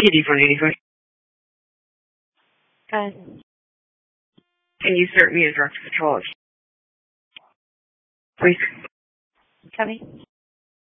Kitty from anybody. Can you start me as director of control? Please. Coming.